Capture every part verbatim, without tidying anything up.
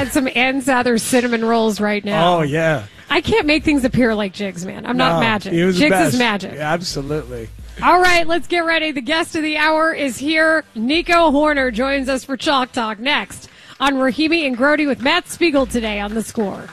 had some Ann Sather cinnamon rolls right now. Oh, yeah. I can't make things appear like Jigs, man. I'm not no, magic. He was Jigs the best. is magic. Yeah, absolutely. All right, let's get ready. The guest of the hour is here. Nico Horner joins us for Chalk Talk next on Rahimi and Grody with Matt Spiegel today on The Score.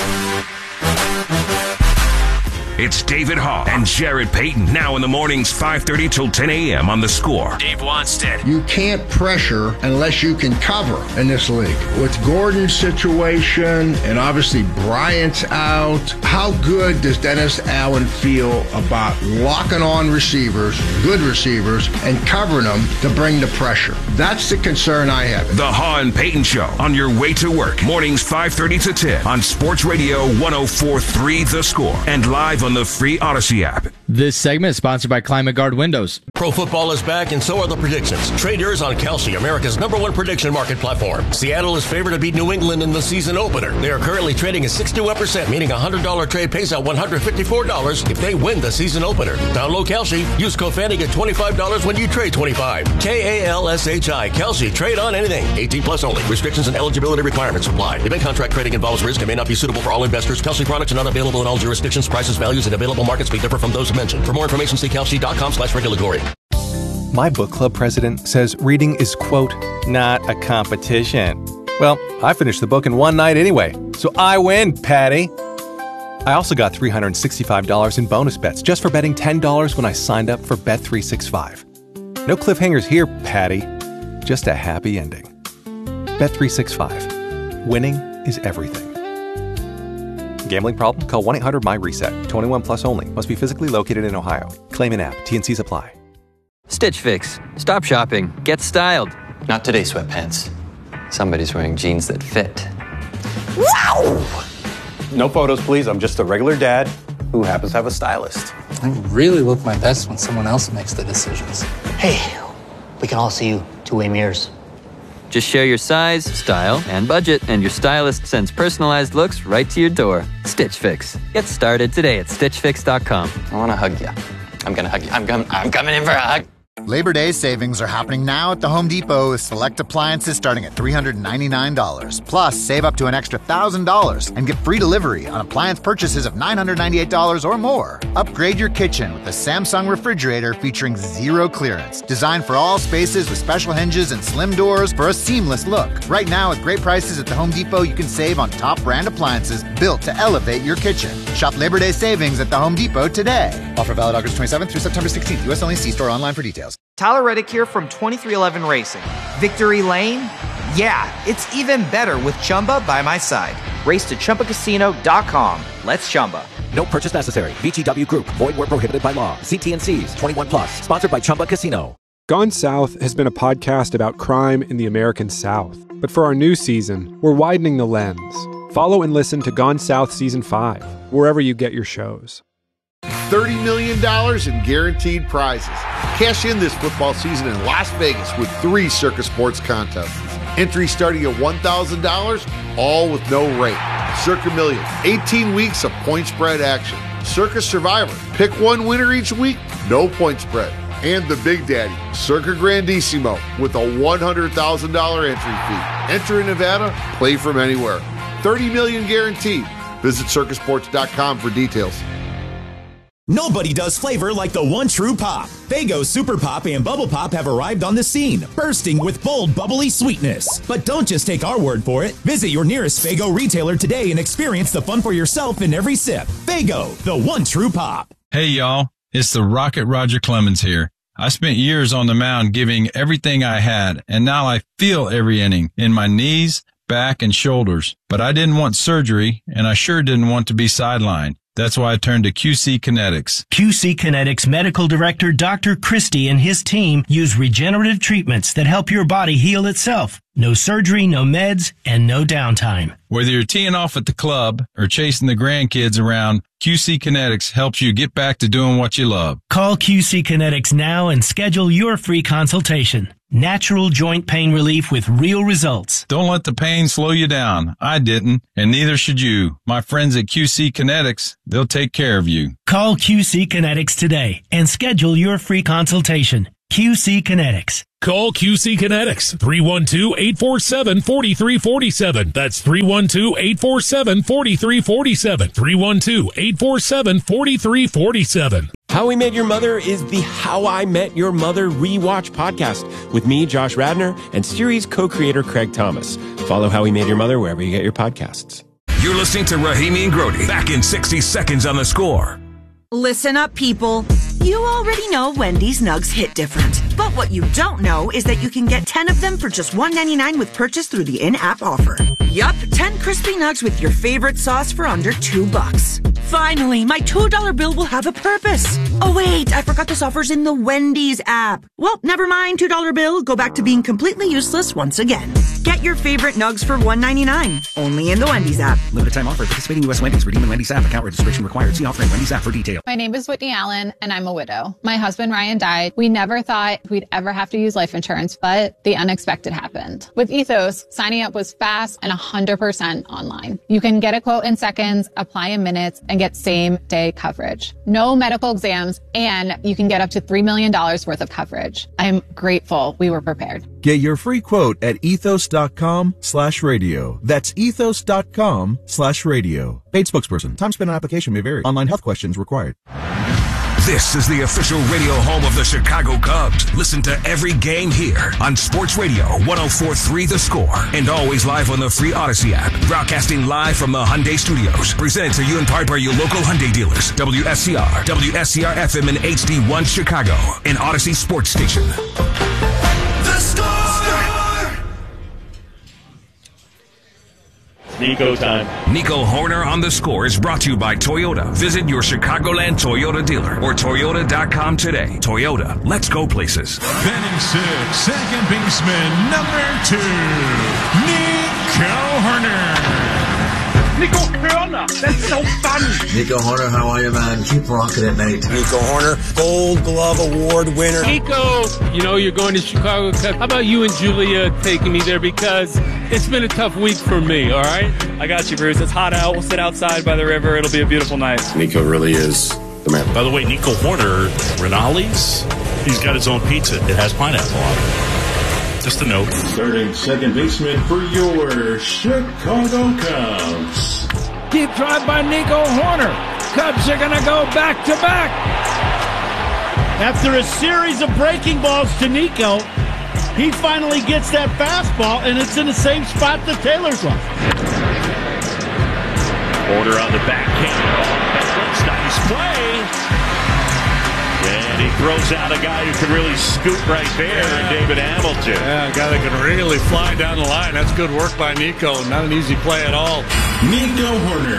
It's David Hall and Jared Payton now in the mornings five thirty till ten a.m. on The Score. Dave Wanstead. You can't pressure unless you can cover in this league. With Gordon's situation and obviously Bryant's out, how good does Dennis Allen feel about locking on receivers, good receivers, and covering them to bring the pressure? That's the concern I have. The Hall and Payton Show on your way to work. Mornings five thirty to ten on Sports Radio one oh four point three The Score and live on the free Odyssey app. This segment is sponsored by Climate Guard Windows. Pro football is back, and so are the predictions. Trade yours on Kalshi, America's number one prediction market platform. Seattle is favored to beat New England in the season opener. They are currently trading at sixty-one percent, meaning a one hundred dollars trade pays out one hundred fifty-four dollars if they win the season opener. Download Kalshi. Use code Fanny, get twenty-five dollars when you trade twenty-five. K A L S H I. Kalshi. Trade on anything. eighteen plus only. Restrictions and eligibility requirements apply. Event contract trading involves risk and may not be suitable for all investors. Kalshi products are not available in all jurisdictions. Prices, values, and available markets may differ from those mentioned. For more information, see kalshi.com slash regulatory. My book club president says reading is, quote, not a competition. Well, I finished the book in one night anyway, so I win, Patty. I also got three hundred sixty-five dollars in bonus bets just for betting ten dollars when I signed up for Bet three sixty-five. No cliffhangers here, Patty. Just a happy ending. Bet three sixty-five. Winning is everything. Gambling problem? Call one eight hundred my reset. twenty-one plus only. Must be physically located in Ohio. Claim in app. T N Cs apply. Stitch Fix. Stop shopping. Get styled. Not today, sweatpants. Somebody's wearing jeans that fit. Wow! No photos, please. I'm just a regular dad who happens to have a stylist. I really look my best when someone else makes the decisions. Hey, we can all see you two-way mirrors. Just share your size, style, and budget, and your stylist sends personalized looks right to your door. Stitch Fix. Get started today at stitch fix dot com. I want to hug you. I'm going to hug you. I'm, com- I'm coming in for a hug. Labor Day savings are happening now at the Home Depot with select appliances starting at three hundred ninety-nine dollars. Plus, save up to an extra one thousand dollars and get free delivery on appliance purchases of nine hundred ninety-eight dollars or more. Upgrade your kitchen with a Samsung refrigerator featuring zero clearance. Designed for all spaces with special hinges and slim doors for a seamless look. Right now, with great prices at the Home Depot, you can save on top brand appliances built to elevate your kitchen. Shop Labor Day savings at the Home Depot today. Offer valid August twenty-seventh through September sixteenth. U S only. See store online for details. Tyler Reddick here from twenty-three eleven Racing. Victory Lane? Yeah, it's even better with Chumba by my side. Race to Chumba Casino dot com. Let's Chumba. No purchase necessary. V G W Group. Void where prohibited by law. See T N Cs. twenty-one plus. Sponsored by Chumba Casino. Gone South has been a podcast about crime in the American South. But for our new season, we're widening the lens. Follow and listen to Gone South Season five, wherever you get your shows. thirty million dollars in guaranteed prizes. Cash in this football season in Las Vegas with three Circa Sports contests. Entry starting at one thousand dollars, all with no rate. Circa Million, eighteen weeks of point spread action. Circa Survivor, pick one winner each week, no point spread. And the Big Daddy, Circa Grandissimo, with a one hundred thousand dollars entry fee. Enter in Nevada, play from anywhere. thirty million dollars guaranteed. Visit circa sports dot com for details. Nobody does flavor like the one true pop. Faygo Super Pop and Bubble Pop have arrived on the scene, bursting with bold, bubbly sweetness. But don't just take our word for it. Visit your nearest Faygo retailer today and experience the fun for yourself in every sip. Faygo, the one true pop. Hey, y'all. It's the Rocket Roger Clemens here. I spent years on the mound giving everything I had, and now I feel every inning in my knees, back, and shoulders. But I didn't want surgery, and I sure didn't want to be sidelined. That's why I turned to Q C Kinetics. Q C Kinetics Medical Director Doctor Christie and his team use regenerative treatments that help your body heal itself. No surgery, no meds, and no downtime. Whether you're teeing off at the club or chasing the grandkids around, Q C Kinetics helps you get back to doing what you love. Call Q C Kinetics now and schedule your free consultation. Natural joint pain relief with real results. Don't let the pain slow you down. I didn't, and neither should you. My friends at Q C Kinetics, they'll take care of you. Call Q C Kinetics today and schedule your free consultation. Q C Kinetics. Call Q C Kinetics, three one two, eight four seven, four three four seven. That's three one two, eight four seven, four three four seven. three one two, eight four seven, four three four seven. How We Met Your Mother is the How I Met Your Mother Rewatch podcast with me, Josh Radnor, and series co-creator Craig Thomas. Follow How We Met Your Mother wherever you get your podcasts. You're listening to Rahimi and Grody. Back in sixty seconds on The Score. Listen up, people. You already know Wendy's nugs hit different. But what you don't know is that you can get ten of them for just one ninety-nine with purchase through the in-app offer. Yup, ten crispy nugs with your favorite sauce for under two bucks. Finally, my two dollar bill will have a purpose. Oh wait, I forgot this offer's in the Wendy's app. Well, never mind, two dollar bill. Go back to being completely useless once again. Get your favorite nugs for one ninety-nine. Only in the Wendy's app. Limited time offer. Participating U S Wendy's. Redeem in Wendy's app. Account registration required. See offer in Wendy's app for details. My name is Whitney Allen, and I'm a widow. My husband, Ryan, died. We never thought we'd ever have to use life insurance, but the unexpected happened. With Ethos, signing up was fast and one hundred percent online. You can get a quote in seconds, apply in minutes, and get same-day coverage. No medical exams, and you can get up to three million dollars worth of coverage. I'm grateful we were prepared. Get your free quote at ethos.com slash radio. That's ethos.com slash radio. Paid spokesperson. Time spent on application may vary. Online health questions required. This is the official radio home of the Chicago Cubs. Listen to every game here on Sports Radio one oh four point three The Score and always live on the free Odyssey app. Broadcasting live from the Hyundai Studios. Presented to you in part by your local Hyundai dealers. W S C R, W S C R F M and H D one Chicago, an Odyssey sports station. The Score! Nico time. Nico Horner on The Score is brought to you by Toyota. Visit your Chicagoland Toyota dealer or Toyota dot com today. Toyota, let's go places. Batting six, second baseman, number two, Nico Horner. Nico Horner, that's so fun. Nico Horner, how are you, man? Keep rocking it, mate. Nico Horner, Gold Glove Award winner. Nico, you know you're going to Chicago Cup. How about you and Julia taking me there, because it's been a tough week for me, all right? I got you, Bruce. It's hot out. We'll sit outside by the river. It'll be a beautiful night. Nico really is the man. By the way, Nico Horner, Rinaldi's, he's got his own pizza. It has pineapple on it. Just a note. Starting second baseman for your Chicago Cubs. Deep drive by Nico Horner. Cubs are going to go back to back. After a series of breaking balls to Nico, he finally gets that fastball, and it's in the same spot that Taylor's left. Horner on the backhand. That's nice play. And he throws out a guy who can really scoot right there, yeah. David Hamilton. Yeah, a guy that can really fly down the line. That's good work by Nico. Not an easy play at all. Nico Horner.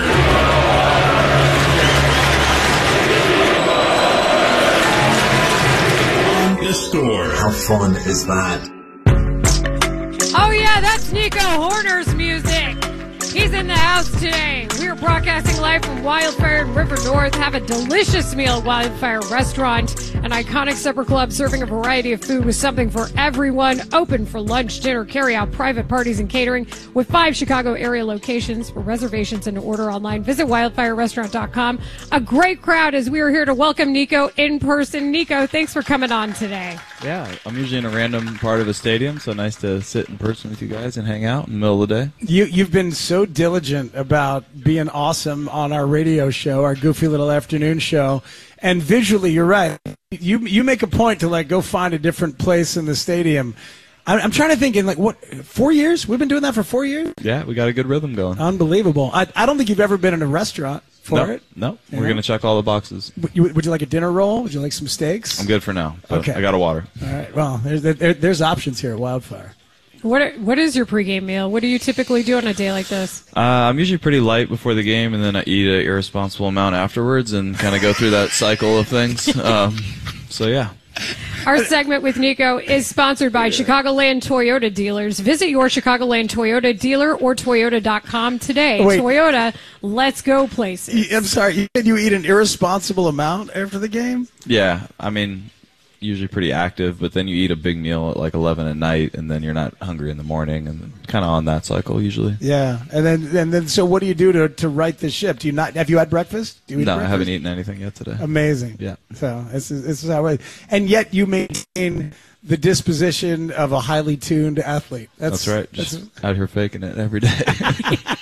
On The Score. How fun is that? Oh, yeah, that's Nico Horner's music. He's in the house today. We are broadcasting live from Wildfire in River North. Have a delicious meal at Wildfire Restaurant, an iconic supper club serving a variety of food with something for everyone. Open for lunch, dinner, carry-out, private parties, and catering with five Chicago area locations. For reservations and to order online, visit wildfire restaurant dot com. A great crowd as we are here to welcome Nico in person. Nico, thanks for coming on today. Yeah, I'm usually in a random part of a stadium, so nice to sit in person with you guys and hang out in the middle of the day. You, you've been so diligent about being awesome on our radio show, our goofy little afternoon show. And visually, you're right. You you make a point to, like, go find a different place in the stadium. I'm, I'm trying to think in, like, what, four years? We've been doing that for four years? Yeah, we got a good rhythm going. Unbelievable. I, I don't think you've ever been in a restaurant for no, it. No, yeah. We're going to check all the boxes. Would you, would you like a dinner roll? Would you like some steaks? I'm good for now. Okay. I got a water. All right. Well, there's, there, there's options here at Wildfire. What are, what is your pregame meal? What do you typically do on a day like this? Uh, I'm usually pretty light before the game, and then I eat an irresponsible amount afterwards and kind of go through that cycle of things. Um, so, yeah. Our segment with Nico is sponsored by Chicagoland Toyota dealers. Visit your Chicagoland Toyota dealer or Toyota dot com today. Wait. Toyota, let's go places. I'm sorry, you said you eat an irresponsible amount after the game? Yeah, I mean, usually pretty active, but then you eat a big meal at like eleven at night, and then you're not hungry in the morning, and kind of on that cycle usually. Yeah, and then and then so what do you do to to right the ship? Do you not have you had breakfast? Do you eat no, breakfast? I haven't eaten anything yet today. Amazing. Yeah. So this is this is how it. And yet you maintain the disposition of a highly tuned athlete. That's, That's right. Just that's, out here faking it every day.